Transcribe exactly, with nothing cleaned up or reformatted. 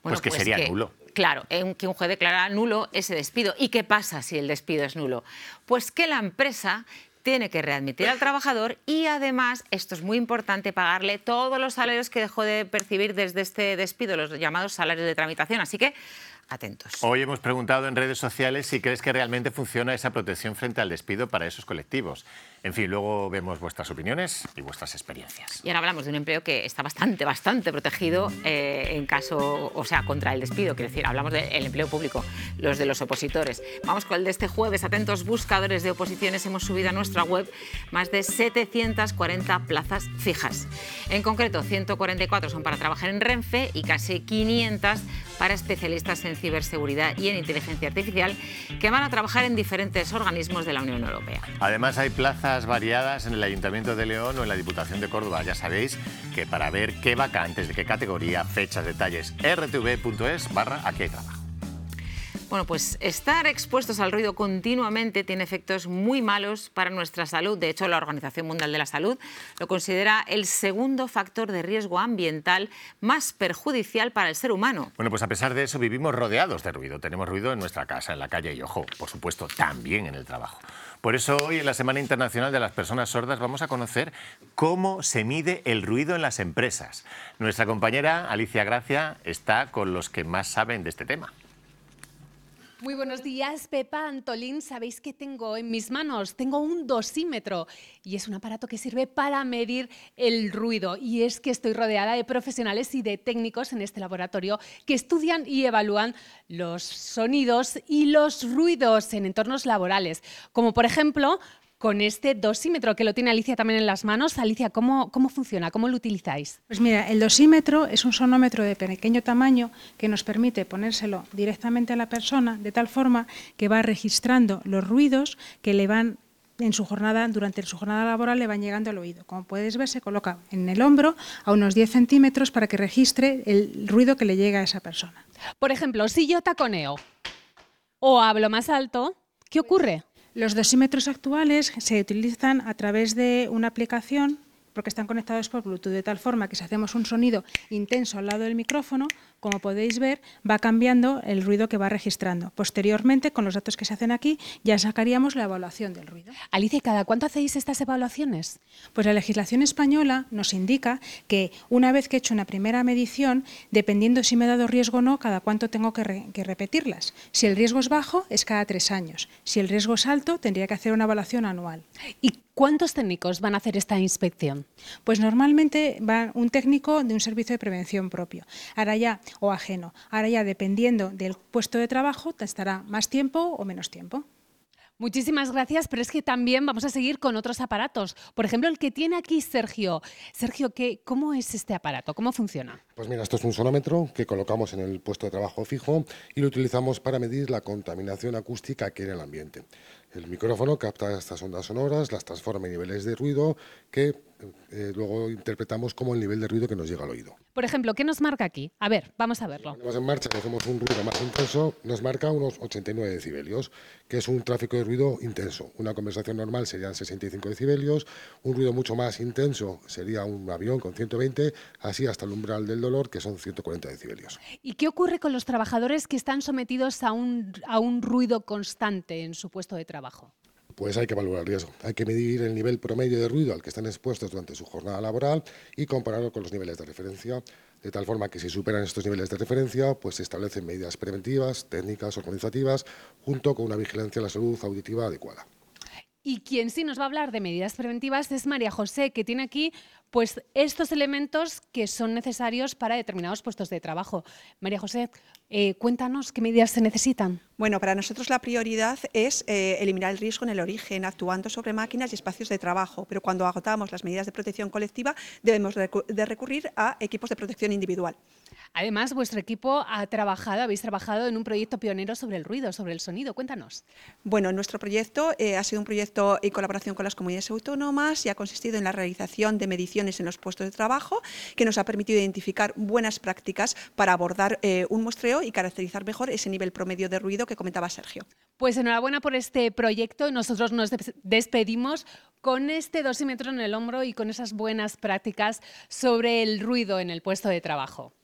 Bueno, pues que pues sería que, nulo. Claro, que un juez declara nulo ese despido. ¿Y qué pasa si el despido es nulo? Pues que la empresa tiene que readmitir al trabajador y además, esto es muy importante, pagarle todos los salarios que dejó de percibir desde este despido, los llamados salarios de tramitación. Así que, atentos. Hoy hemos preguntado en redes sociales si crees que realmente funciona esa protección frente al despido para esos colectivos. En fin, luego vemos vuestras opiniones y vuestras experiencias. Y ahora hablamos de un empleo que está bastante, bastante protegido eh, en caso, o sea, contra el despido. Quiero decir, hablamos del empleo público, los de los opositores. Vamos con el de este jueves. Atentos, buscadores de oposiciones. Hemos subido a nuestra web más de setecientas cuarenta plazas fijas. En concreto, ciento cuarenta y cuatro son para trabajar en Renfe y casi quinientas para especialistas en ciberseguridad y en inteligencia artificial que van a trabajar en diferentes organismos de la Unión Europea. Además, hay plazas variadas en el Ayuntamiento de León o en la Diputación de Córdoba. Ya sabéis que para ver qué vacantes, de qué categoría, fechas, detalles, r t v punto es barra aquí hay trabajo. Bueno, pues estar expuestos al ruido continuamente tiene efectos muy malos para nuestra salud. De hecho, la Organización Mundial de la Salud lo considera el segundo factor de riesgo ambiental más perjudicial para el ser humano. Bueno, pues a pesar de eso vivimos rodeados de ruido. Tenemos ruido en nuestra casa, en la calle y, ojo, por supuesto, también en el trabajo. Por eso hoy, en la Semana Internacional de las Personas Sordas, vamos a conocer cómo se mide el ruido en las empresas. Nuestra compañera Alicia Gracia está con los que más saben de este tema. Muy buenos días, Pepa, Antolín. Sabéis que tengo en mis manos, tengo un dosímetro y es un aparato que sirve para medir el ruido. Y es que estoy rodeada de profesionales y de técnicos en este laboratorio que estudian y evalúan los sonidos y los ruidos en entornos laborales, como por ejemplo con este dosímetro que lo tiene Alicia también en las manos. Alicia, ¿cómo, cómo funciona? ¿Cómo lo utilizáis? Pues mira, el dosímetro es un sonómetro de pequeño tamaño que nos permite ponérselo directamente a la persona de tal forma que va registrando los ruidos que le van en su jornada, durante su jornada laboral le van llegando al oído. Como puedes ver, se coloca en el hombro a unos diez centímetros para que registre el ruido que le llega a esa persona. Por ejemplo, si yo taconeo o hablo más alto, ¿qué ocurre? Los dosímetros actuales se utilizan a través de una aplicación porque están conectados por Bluetooth, de tal forma que si hacemos un sonido intenso al lado del micrófono, como podéis ver, va cambiando el ruido que va registrando. Posteriormente, con los datos que se hacen aquí, ya sacaríamos la evaluación del ruido. Alicia, ¿cada cuánto hacéis estas evaluaciones? Pues la legislación española nos indica que una vez que he hecho una primera medición, dependiendo si me he dado riesgo o no, cada cuánto tengo que, re que repetirlas. Si el riesgo es bajo, es cada tres años. Si el riesgo es alto, tendría que hacer una evaluación anual. ¿Y cuántos técnicos van a hacer esta inspección? Pues normalmente va un técnico de un servicio de prevención propio. Ahora ya, o ajeno. Ahora ya, dependiendo del puesto de trabajo, te estará más tiempo o menos tiempo. Muchísimas gracias, pero es que también vamos a seguir con otros aparatos. Por ejemplo, el que tiene aquí Sergio. Sergio, ¿qué, ¿cómo es este aparato? ¿Cómo funciona? Pues mira, esto es un sonómetro que colocamos en el puesto de trabajo fijo y lo utilizamos para medir la contaminación acústica que hay en el ambiente. El micrófono capta estas ondas sonoras, las transforma en niveles de ruido que eh, luego interpretamos como el nivel de ruido que nos llega al oído. Por ejemplo, ¿qué nos marca aquí? A ver, vamos a verlo. Si ponemos en marcha y hacemos un ruido más intenso, nos marca unos ochenta y nueve decibelios, que es un tráfico de ruido intenso. Una conversación normal serían sesenta y cinco decibelios, un ruido mucho más intenso sería un avión con ciento veinte, así hasta el umbral del dolor, que son ciento cuarenta decibelios. ¿Y qué ocurre con los trabajadores que están sometidos a un, a un ruido constante en su puesto de trabajo? Pues hay que evaluar el riesgo. Hay que medir el nivel promedio de ruido al que están expuestos durante su jornada laboral y compararlo con los niveles de referencia, de tal forma que si superan estos niveles de referencia, pues se establecen medidas preventivas, técnicas, organizativas, junto con una vigilancia de la salud auditiva adecuada. Y quien sí nos va a hablar de medidas preventivas es María José, que tiene aquí pues, estos elementos que son necesarios para determinados puestos de trabajo. María José, eh, cuéntanos qué medidas se necesitan. Bueno, para nosotros la prioridad es eh, eliminar el riesgo en el origen, actuando sobre máquinas y espacios de trabajo, pero cuando agotamos las medidas de protección colectiva debemos de recurrir a equipos de protección individual. Además, vuestro equipo ha trabajado, habéis trabajado en un proyecto pionero sobre el ruido, sobre el sonido. Cuéntanos. Bueno, nuestro proyecto eh, ha sido un proyecto en colaboración con las comunidades autónomas y ha consistido en la realización de mediciones en los puestos de trabajo que nos ha permitido identificar buenas prácticas para abordar eh, un muestreo y caracterizar mejor ese nivel promedio de ruido que comentaba Sergio. Pues enhorabuena por este proyecto. Nosotros nos despedimos con este dosímetro en el hombro y con esas buenas prácticas sobre el ruido en el puesto de trabajo.